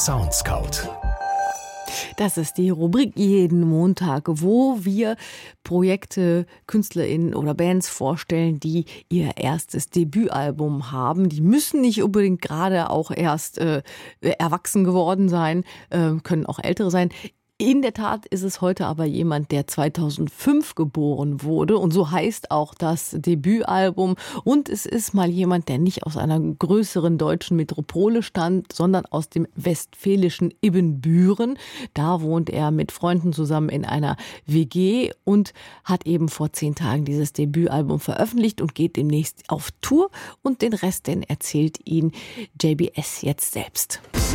Soundscout. Das ist die Rubrik jeden Montag, wo wir Projekte, KünstlerInnen oder Bands vorstellen, die ihr erstes Debütalbum haben. Die müssen nicht unbedingt gerade auch erst erwachsen geworden sein, können auch ältere sein. In der Tat ist es heute aber jemand, der 2005 geboren wurde und so heißt auch das Debütalbum. Und es ist mal jemand, der nicht aus einer größeren deutschen Metropole stammt, sondern aus dem westfälischen Ibbenbüren. Da wohnt er mit Freunden zusammen in einer WG und hat eben vor 10 Tagen dieses Debütalbum veröffentlicht und geht demnächst auf Tour. Und den Rest, den erzählt ihn JBS jetzt selbst.